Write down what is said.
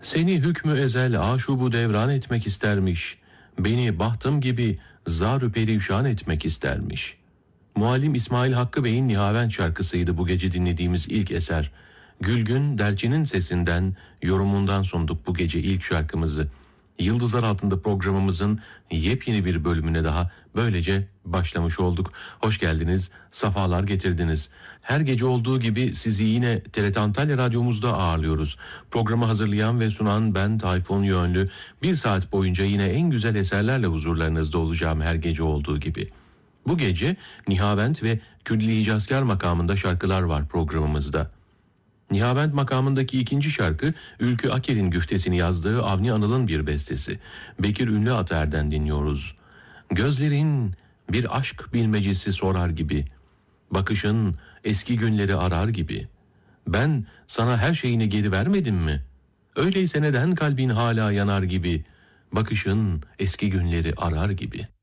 Seni hükmü ezel aşubu devran etmek istermiş. Beni bahtım gibi zar-ı perişan etmek istermiş. Muallim İsmail Hakkı Bey'in Nihavent şarkısıydı bu gece dinlediğimiz ilk eser. Gülgün Derci'nin sesinden, yorumundan sunduk bu gece ilk şarkımızı. Yıldızlar Altında programımızın yepyeni bir bölümüne daha böylece başlamış olduk. Hoş geldiniz, safalar getirdiniz. Her gece olduğu gibi sizi yine TRT Antalya Radyomuzda ağırlıyoruz. Programı hazırlayan ve sunan ben Tayfun Yönlü. Bir saat boyunca yine en güzel eserlerle huzurlarınızda olacağım her gece olduğu gibi. Bu gece Nihavent ve Külli Hicazkar makamında şarkılar var programımızda. Nihavent makamındaki ikinci şarkı Ülkü Aker'in güftesini yazdığı Avni Anıl'ın bir bestesi. Bekir Ünlü Ater'den dinliyoruz. Gözlerin bir aşk bilmecesi sorar gibi, bakışın eski günleri arar gibi. Ben sana her şeyini geri vermedim mi? Öyleyse neden kalbin hala yanar gibi, bakışın eski günleri arar gibi.''